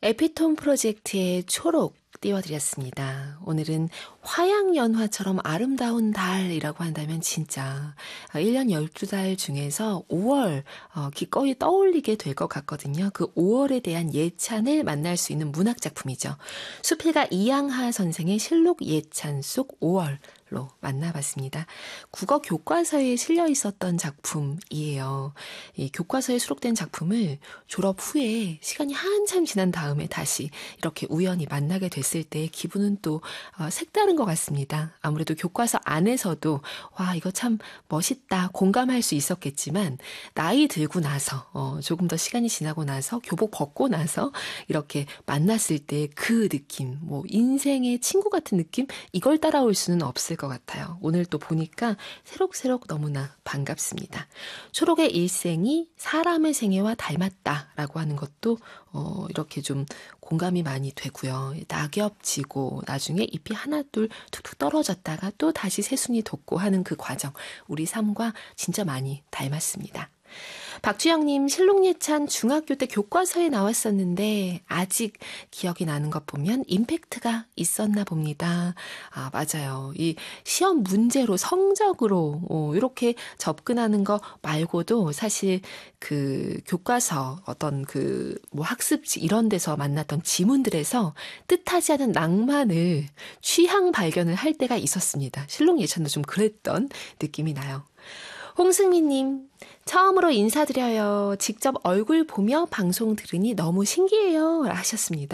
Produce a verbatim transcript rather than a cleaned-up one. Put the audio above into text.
에피톤 프로젝트의 초록 띄워드렸습니다. 오늘은 화양연화처럼 아름다운 달이라고 한다면 진짜 일 년 열두 달 중에서 오월 기꺼이 떠올리게 될 것 같거든요. 그 오월에 대한 예찬을 만날 수 있는 문학작품이죠. 수필가 이양하 선생의 실록 예찬 속 오월 로 만나봤습니다. 국어 교과서에 실려 있었던 작품이에요. 이 교과서에 수록된 작품을 졸업 후에 시간이 한참 지난 다음에 다시 이렇게 우연히 만나게 됐을 때 기분은 또 색다른 것 같습니다. 아무래도 교과서 안에서도 와 이거 참 멋있다 공감할 수 있었겠지만 나이 들고 나서 어, 조금 더 시간이 지나고 나서 교복 벗고 나서 이렇게 만났을 때 그 느낌, 뭐 인생의 친구 같은 느낌 이걸 따라올 수는 없을 것 같아요. 오늘 또 보니까 새록새록 너무나 반갑습니다. 초록의 일생이 사람의 생애와 닮았다라고 하는 것도 어, 이렇게 좀 공감이 많이 되고요. 낙엽 지고 나중에 잎이 하나둘 툭툭 떨어졌다가 또 다시 새순이 돋고 하는 그 과정 우리 삶과 진짜 많이 닮았습니다. 박주영님, 실록예찬 중학교 때 교과서에 나왔었는데 아직 기억이 나는 것 보면 임팩트가 있었나 봅니다. 아, 맞아요. 이 시험 문제로 성적으로 어, 이렇게 접근하는 거 말고도 사실 그 교과서 어떤 그 뭐 학습지 이런 데서 만났던 지문들에서 뜻하지 않은 낭만을 취향 발견을 할 때가 있었습니다. 실록예찬도 좀 그랬던 느낌이 나요. 홍승미님, 처음으로 인사드려요. 직접 얼굴 보며 방송 들으니 너무 신기해요. 하셨습니다.